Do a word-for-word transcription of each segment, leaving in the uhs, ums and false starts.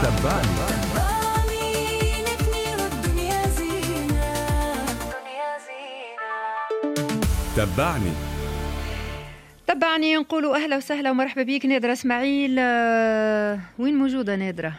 تبعني. تبعني تبعني نقولوا أهلا وسهلا ومرحبا بيك نادرة اسماعيل. وين موجودة نادرة؟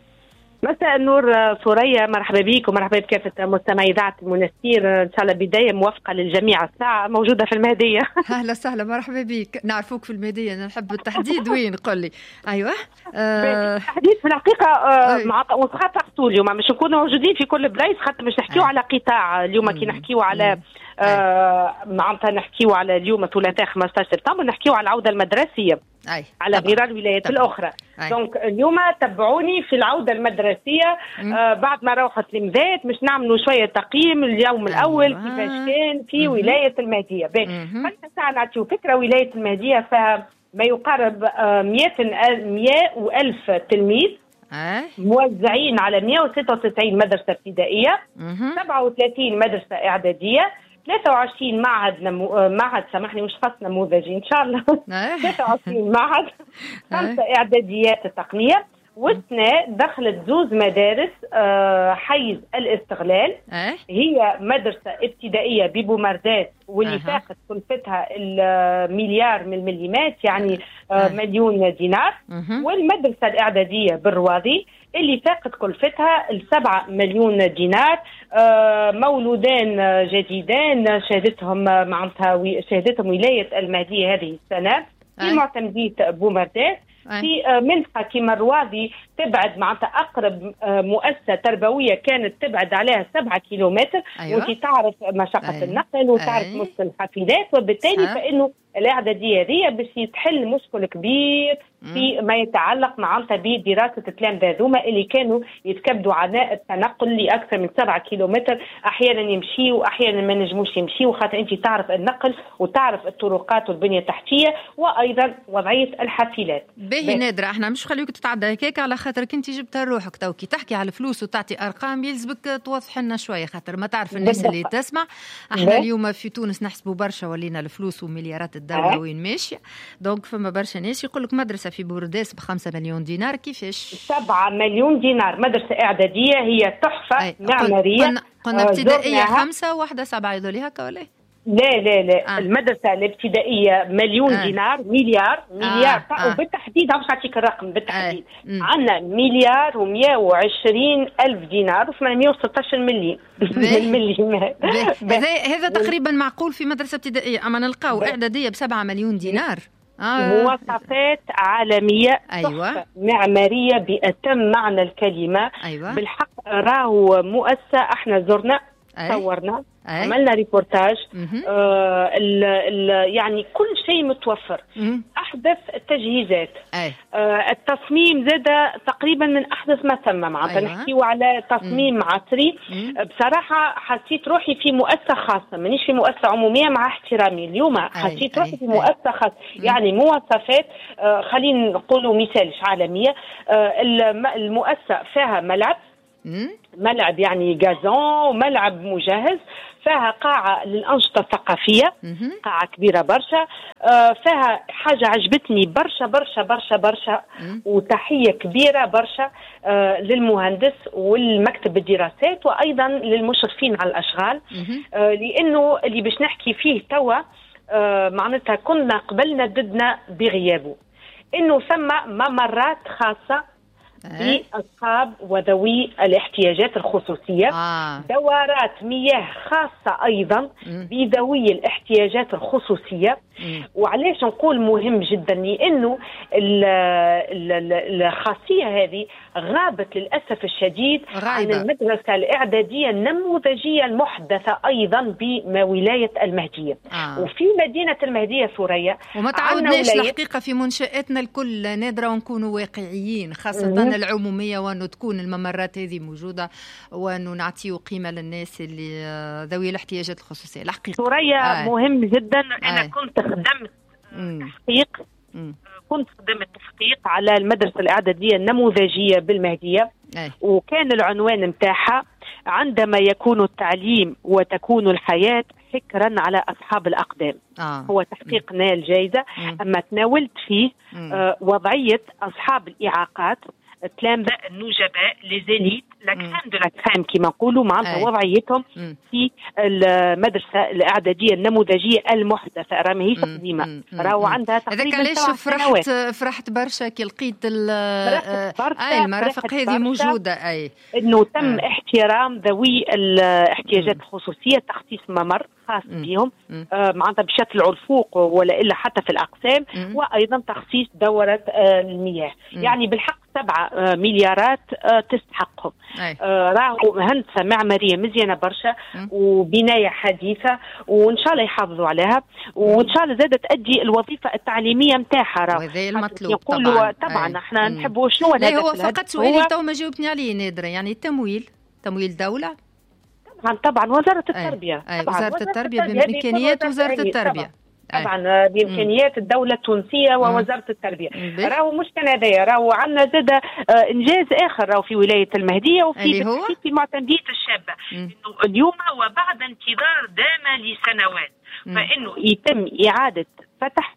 مساء النور ثريا، مرحبا بك ومرحبا بكافة مستمعي إذاعة المنستير. إن شاء الله بداية موفقة للجميع. الساعة موجودة في المهدية. أهلا وسهلا مرحبا بك. نعرفوك في المهدية، نحب التحديد. وين قل لي؟ أيوة آه... التحديد في الحقيقة آه مع خاطر اليوم مش نكونوا موجودين في كل بلايص، خاطر مش نحكيو آه. على قطاع اليوم كي نحكيو على آه معناتها نحكيو على اليوم ثلاثاء خمسة عشر سبتمبر نحكيو على العودة المدرسية أي. على غير الولايات طبعا. الأخرى. دونك اليوم تبعوني في العودة المدرسية آه بعد ما روحت المذات مش نعملوا شوية تقييم اليوم أيوة. الأول كيفاش كان في مم. ولاية المهدية. خلينا ساعة نعطيو فكرة. ولاية المهدية فيها ما يقارب آه مئة وألف تلميذ أه. موزعين على مئة وستة وتسعين مدرسة ابتدائية، سبعة وثلاثين مدرسة إعدادية، ثلاثة وعشرين معهد نمو... معهد سامحني مش خاص نموذجي إن شاء الله أه. ثلاثة وعشرين معهد، خمسة أه. إعداديات التقنية، والسنة دخلت زوز مدارس أه حيز الاستغلال أه. هي مدرسة ابتدائية ببومردات واللي أه. فاقت كلفتها المليار من المليمات يعني أه. مليون دينار أه. والمدرسة الإعدادية بالرواضي اللي فاقت كلفتها السبعة مليون دينار. أه مولودان جديدان شهدتهم معناتها شهدتهم ولاية المهدية هذه السنة في أه. معتمدية بومردات في منطقة كما الرواضي تبعد معناتها أقرب مؤسسة تربوية كانت تبعد عليها سبعة كيلومتر. أيوة. وانت تعرف مشقة أيوة. النقل وتعرف أيوة. مشكل الحافلات، وبالتالي صح. فإنه الإعدادية هذه باش يتحل مشكل كبير في ما يتعلق معناتها بدراسة التلامذة هذوما اللي كانوا يتكبدوا عناء التنقل لأكثر من سبعة كيلومتر، أحيانا يمشيوا وأحيانا ما نجموش يمشيوا، خاطر أنت تعرف النقل وتعرف الطرقات والبنية التحتية وأيضا وضعية الحافلات. باهي نادرة، احنا مش خليوك تتعدى هيك على خاطرك انت جبتها روحك توكي تحكي على الفلوس وتعطي أرقام، يلزمك توضح لنا شوية خاطر ما تعرف الناس بالضبط. اللي تسمع احنا بيه. اليوم في تونس نحسبوا برشا ولينا الفلوس ومليارات الدولة وين ماشية، دونك فما برشا ناس يقولك مدرسة في بورداس بخمسة مليون دينار كيفاش؟ سبعة مليون دينار مدرسة إعدادية هي تحفة معمارية. قلنا, قلنا ابتدائية خمسة واحدة سبعة يدولي هكا ولا لا لا لا آه. المدرسة الابتدائية مليون آه. دينار مليار مليار آه. آه. وبالتحديد مش هعطيك الرقم بالتحديد آه. عندنا مليار ومئة وعشرين ألف دينار وثمانمئة وستة عشر مليون مليون. هذا هذا تقريبا معقول في مدرسة ابتدائية، أما نلقاو إعدادية بسبعة مليون دينار. آه. مواصفات عالمية أيوة. معمارية بأتم معنى الكلمة أيوة. بالحق راهو مؤسسة احنا زرنا أي. صورنا أي. عملنا ريبورتاج آه ال ال يعني كل شيء متوفر مه. أحدث التجهيزات آه التصميم زاد تقريبا من أحدث ما ثم معناتها أيوة. نحكيو على تصميم مه. عصري. مه. بصراحة حسيت روحي في مؤسسة خاصة مانيش في مؤسسة عمومية مع احترامي اليوم أي. حسيت روحي أي. في مؤسسة خاصة مه. يعني مواصفات آه خلينا نقولوا مثالش عالمية. آه المؤسسة فيها ملعب مم. ملعب يعني جازون وملعب مجهز، فيها قاعة للأنشطة الثقافية مم. قاعة كبيرة برشا. آه فيها حاجة عجبتني برشا برشا برشا برشا مم. وتحية كبيرة برشا آه للمهندس والمكتب الدراسات وأيضا للمشرفين على الأشغال آه لأنه اللي باش نحكي فيه توا آه معناتها كنا قبلنا ضدنا بغيابه، إنه ثم ممرات خاصة لأصحاب وذوي الاحتياجات الخصوصية آه. دورات مياه خاصة أيضا بذوي الاحتياجات الخصوصية. مم. وعليش نقول مهم جدا لأنه الخاصية هذه غابت للأسف الشديد غايبة. عن المدرسة الإعدادية النموذجية المحدثة أيضا بولاية المهدية آه. وفي مدينة المهدية ثريا وما تعودناش الحقيقة في منشآتنا الكل نادرة ونكونوا واقعيين خاصة مم. العمومية، وأنه تكون الممرات هذه موجودة وأنه نعطيه قيمة للناس اللي ذوي الاحتياجات الخصوصية. الحقيقة ثريا آه. مهم جدا. أنا آه. كنت خدمت تحقيق مم. كنت خدمت تحقيق على المدرسة الإعدادية النموذجية بالمهدية آه. وكان العنوان متاعها عندما يكون التعليم وتكون الحياة فكرا على أصحاب الأقدام. آه. هو تحقيق نال جايزة. أما تناولت فيه آه وضعية أصحاب الإعاقات التلامذة النجباء ليزيليت لا كريم دو لا كريم كما نقولوا معناتها وضعيتهم م. في المدرسة الإعدادية النموذجية المحدثة، راه ماهيش قديمة، راهو عندها تقريبا هذاك علاش فرحت فرحت برشا كي لقيت اي المرافق هذه موجودة، اي انه تم آه. احترام ذوي الاحتياجات الخصوصية، تخصيص ممر خاص بهم آه معناتها بشكل الفوق ولا الا حتى في الاقسام، م. وايضا تخصيص دورة آه المياه، م. يعني بالحق سبعة آه مليارات آه تستحقهم. آه راهو هندسة معمارية مزيانة برشا م. وبناية حديثة، وان شاء الله يحافظوا عليها، وان شاء الله زادت تأدي الوظيفة التعليمية نتاعها. راهو وهذا المطلوب طبعا طبعا احنا نحبوا شنو الهدف. هو فقط سؤالي تو ما جاوبتني عليه نادرة، يعني التمويل تمويل دولة طبعا طبعا وزارة التربية أي. أي. وزارة التربية بإمكانيات وزارة التربية طبعا, طبعاً بإمكانيات الدولة التونسية ووزارة التربية. راهو مش كان هذايا، راهو عندنا زاد إنجاز آخر راهو في ولاية المهدية وفي في معتمدية الشابة، إنه اليوم وبعد انتظار دام لسنوات فإنه يتم إعادة فتح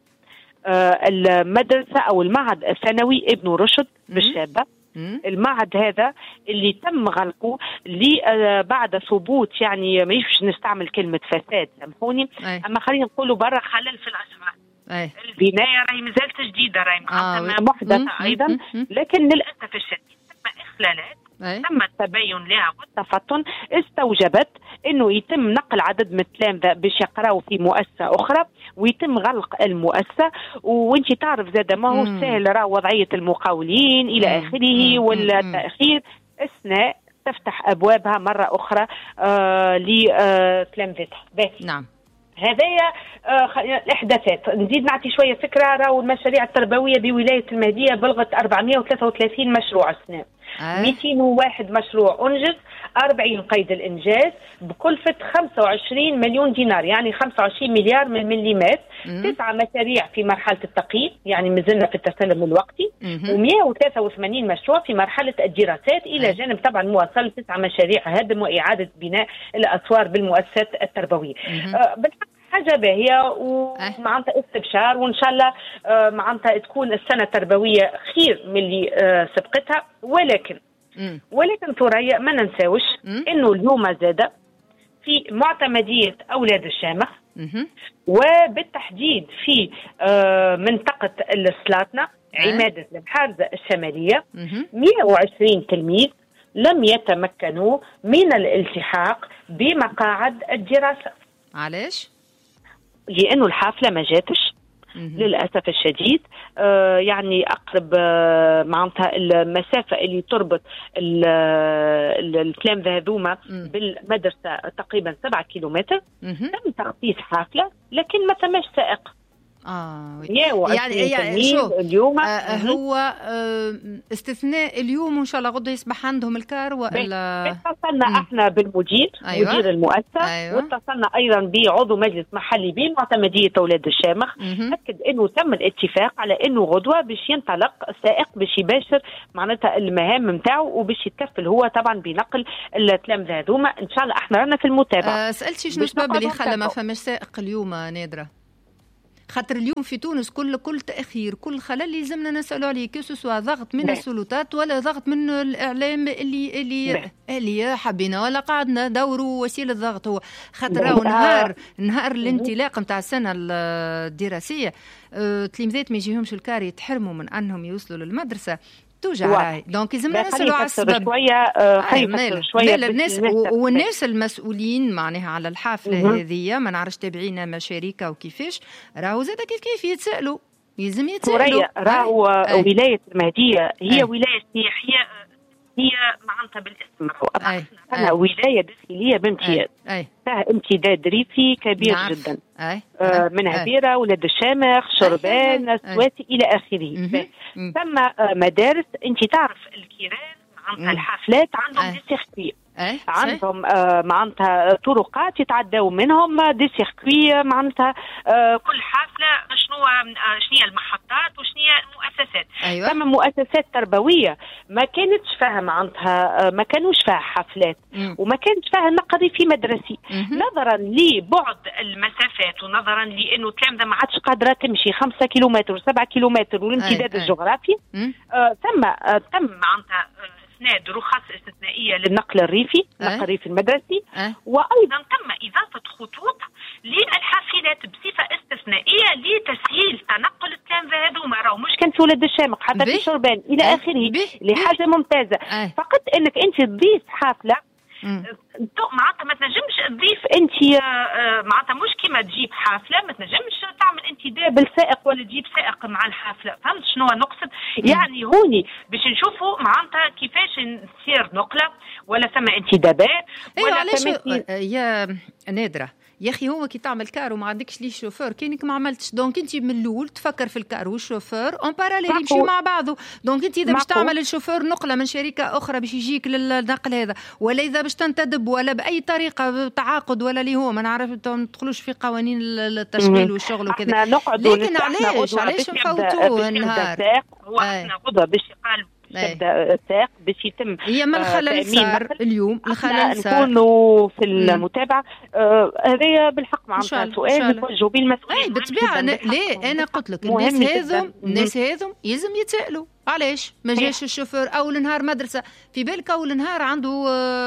المدرسة أو المعهد الثانوي ابن رشد بالشابة. المعهد هذا اللي تم غلقه لي بعد ثبوت، يعني مش نستعمل كلمة فساد سامحوني، أما خلينا نقولوا برا خلل في الأسرار. البناية راهي مازالت جديدة، راهي آه. محدثة أيضا، لكن للأسف الشديد تم إخلالات، أي. تم التبين لها والتفطن، استوجبت انه يتم نقل عدد من التلامذة باش يقراوا في مؤسسة اخرى ويتم غلق المؤسسة. وانت تعرف زاد ما هو سهل راه وضعية المقاولين الى اخره والتأخير اثناء تفتح ابوابها مرة اخرى آه لتلامذتها. نعم هذايا آه الاحداثات. نزيد نعطي شوية فكرة، راهو المشاريع التربوية بولاية المهدية بلغت أربعمائة وثلاثة وثلاثين مشروع السنة، آه. مئتين وواحد مشروع أنجز، أربعين قيد الإنجاز بكلفة خمسة وعشرين مليون دينار، يعني خمسة وعشرين مليار من المليمات. تسعة مشاريع في مرحلة التقييم، يعني مازلنا في التسلم الوقتي، ومئة وثلاثة وثمانين مشروع في مرحلة الدراسات، إلى جانب طبعا مواصلة تسعة مشاريع هدم وإعادة بناء الأسوار بالمؤسسات التربوية. آه بالحق حاجة باهية ومعناتها استبشار، وإن شاء الله آه معناتها تكون السنة التربوية خير من اللي آه سبقتها. ولكن مم. ولكن ثريا ما ننساوش إنه اليوم زاد في معتمدية أولاد الشامخ، مم. وبالتحديد في آه منطقة السلاطنة عمادة المحارزة الشمالية، مم. مئة وعشرين تلميذ لم يتمكنوا من الالتحاق بمقاعد الدراسة. علاش؟ لأنه الحافلة ما جاتش للأسف الشديد. آه يعني أقرب آه معناتها المسافة اللي تربط التلامذة هذوما بالمدرسة تقريبا سبعة كيلومتر، تم تخصيص حافلة لكن ما تمش سائق. آه يعني يعني شو اليوم آه هو آه استثناء اليوم وإن شاء الله غدا يصبح عندهم الكار ولا اتصلنا احنا بالمدير أيوة. مدير المؤسسة أيوة. واتصلنا أيضا بعضو مجلس محلي بمعتمدية أولاد الشامخ، أكد إنه تم الاتفاق على إنه غدوة باش ينطلق السائق باش يباشر معناتها المهام متاعه وباش يتكفل هو طبعا بنقل التلامذة هذوما. إن شاء الله احنا رانا في المتابعة. آه سألتي شنو السبب اللي خلى ما فماش سائق اليوم نادرة؟ خاطر اليوم في تونس كل كل تأخير كل خلل لازمنا نسألوا عليه، كسوا ضغط من السلطات ولا ضغط من الإعلام اللي اللي اللي حبينا ولا قعدنا دوروا وسيلة ضغط. هو خاطر راهو نهار نهار الانطلاق نتاع السنة الدراسية تلامذات ما يجيهمش الكار يتحرموا من أنهم يوصلوا للمدرسة توجع راهي. دونك لازمنا نسألوا على السبب شوية خايفة شوية الناس والناس المسؤولين معناها على الحافلة هذه. ما نعرفش تابعينا مشاركة وكيفاش راهو زاد كيف كيف يتسألوا يلزم يتسألوا. راهو ولاية المهدية هي ولاية سياحية، هي معناتها بالاسم أنا ولاية داخلية بامتياز، فيها امتداد ريفي كبير نعم. جدا أي. آه من هبيرة ولاد الشامخ شربان سواتي إلى آخره. ثم آه مدارس أنت تعرف الكيران معناتها الحفلات عندهم دي سيركوي أي. عندهم آه معناتها طرقات يتعداو منهم دي سيركوي معناتها آه كل حافله شنو آه شنو المحطات وشنو المؤسسات. أيوة. ثم مؤسسات تربويه ما كانتش فيها معناتها آه ما كانوش فيها حفلات م. وما كانتش فيها نقل ريفي مدرسي م- نظرا لبعد المسافات ونظرا لانه التلامذه ما عادش قادره تمشي خمسة كيلومتر وسبعة كيلومتر والامتداد الجغرافي آه ثم آه تم معناتها اسناد رخص استثنائيه للنقل الريفي النقل الريفي المدرسي أه. وايضا تم اضافه خطوط للحافلات بصفه استثنائيه لتسهيل تنقل التلامذه هذوما راهو مش كان في ولاد الشامق حتى في شربان الى أه. اخره لحاجه ممتازه أه. فقط انك انت تضيف حافله معناتها ما تنجمش تضيف انت معناتها مش كيما تجيب حافله ما تنجمش تعمل انتداب بالسائق ولا تجيب سائق مع الحافله. فهمت شنو نقصد؟ يعني هوني باش نشوفوا معناتها كيفاش تصير نقله ولا ثم انتدابات ولا أيوة ثم يا نادره يا اخي هو كي تعمل كار وما عندكش لي شوفور كانك ما عملتش دونك انت من الاول تفكر في الكار والشوفور اون باراليل يمشي مع بعضه. دونك انت اذا باش تعمل الشوفور نقله من شركه اخرى باش يجيك للنقل هذا ولا اذا باش تنتدب ولا باي طريقه تعاقد ولا اللي هو ما نعرف ما ندخلوش في قوانين التشغيل والشغل وكذا لكن علاش علاش نفوتوا النهار هو احنا غدوه باش يقال تبدا الساق باش يتم هي من خلال صار اليوم الخلل صار نكونوا في المتابعه هذايا آه بالحق معناتها سؤال نتوجهوا به المسؤولين. اي بالطبيعه ليه انا قلت لك الناس هذم الناس هذم يلزم يتسالوا علاش ما جاش الشوفور اول نهار مدرسه في بالك اول نهار عنده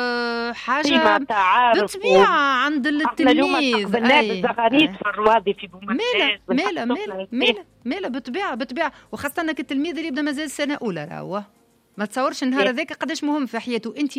حاجه بالطبيعه عند التلميذ اي بالزغاريد في الروادي في بومنتاز مالا مالا مالا مالا بالطبيعه بالطبيعه وخاصه انك التلميذ اللي يبدا مازال سنه اولى راهو ما تصورش النهار هذاك قداش مهم في حياته. انت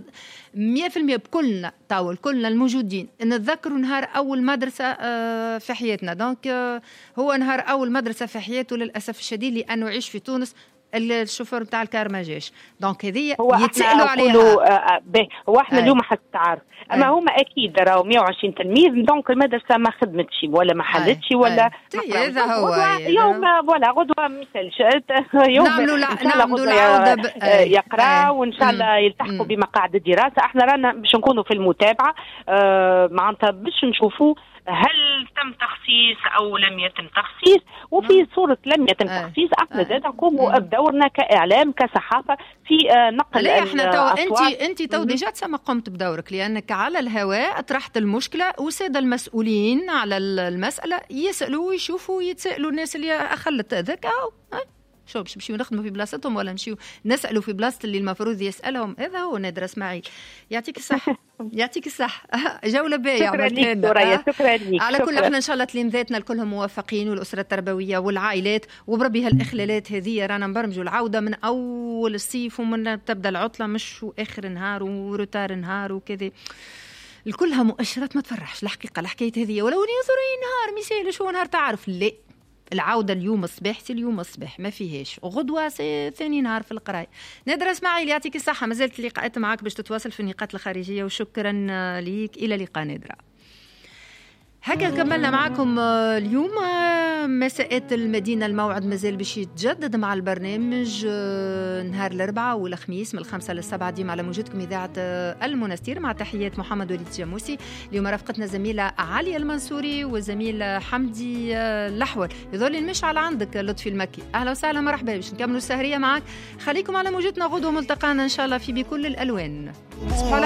مية في المية بكلنا تاول كلنا الموجودين نتذكروا نهار اول مدرسه في حياتنا. دونك هو نهار اول مدرسه في حياته للاسف الشديد لانه يعيش في تونس الشوفور بتاع الكار ما جاش. دونك هذه يتسالوا عليها باهي هو احنا اليوم حتى تعرف اما أي. هما اكيد راهو مية وعشرين تلميذ دونك المدرسه ما خدمتش ولا ما حلتش ولا هذا هو يوم ولا غدوه مثال يوم نعملوا نعملوا العوده يقرا وان شاء الله يلتحقوا بمقاعد الدراسه. احنا رانا باش نكونوا في المتابعه آه معناتها باش نشوفوا هل تم تخصيص او لم يتم تخصيص وفي صوره لم يتم تخصيص احنا زاد نقوموا بدورنا كاعلام كصحافه في نقل لا احنا تو انت انت تو ديجا تسمى قمت بدورك لانك على الهواء طرحت المشكله والساده المسؤولين على المساله يسالوا ويشوفوا يتسالوا الناس اللي اخلت ذاك شو باش نمشيو نخدموا في بلاصتهم ولا نمشيو نسالوا في بلاصه اللي المفروض يسالهم. هذا هو نادر اسماعيل يعطيك الصحه يعطيك الصحه جوله باهيه عملتها. شكرا لك على كل احنا ان شاء الله تلامذاتنا الكلهم موفقين والاسره التربويه والعائلات وبربي هالاخلالات هذه رانا نبرمجوا العوده من اول الصيف ومن تبدا العطله مش اخر نهار وروتار نهار وكذا الكلها مؤشرات ما تفرحش الحقيقه الحكايه هذه ولو نظري نهار مثال شو نهار تعرف لا العودة اليوم الصباح سي اليوم الصباح ما فيهاش غدوة سي ثاني نهار في القراية. نادر اسماعيل يعطيك الصحة ما زالت اللقاءات معك باش تتواصل في النقاط الخارجية وشكرا ليك إلى لقاء نادرة. هكا كملنا معكم اليوم مساءات المدينة. الموعد مازال باش يتجدد مع البرنامج نهار الأربعاء والخميس من الخمسة للسبعة ديما على موجتكم إذاعة المنستير مع تحيات محمد وليد جاموسي. اليوم رافقتنا زميلة عليا المنصوري وزميل حمدي الأحول. يظل المشعل عندك لطفي المكي. أهلا وسهلا مرحبا باش نكملوا السهرية معك. خليكم على موجتنا غدوة ملتقانا إن شاء الله في بكل الألوان.